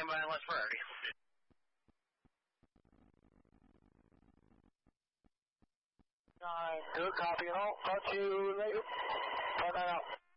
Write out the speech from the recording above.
by on West Prairie. Good, copy all. Talk to you later. Bye now.